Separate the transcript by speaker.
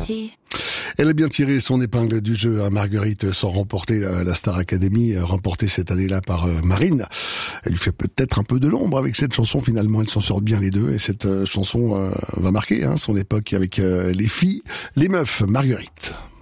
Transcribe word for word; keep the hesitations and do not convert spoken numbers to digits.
Speaker 1: petit.
Speaker 2: Elle a bien tiré son épingle du jeu à Marguerite sans remporter la, la Star Academy, euh, remportée cette année-là par euh, Marine. Elle lui fait peut-être un peu de l'ombre avec cette chanson. Finalement, elles s'en sortent bien les deux et cette euh, chanson euh, va marquer hein, son époque avec euh, les filles, les meufs, Marguerite.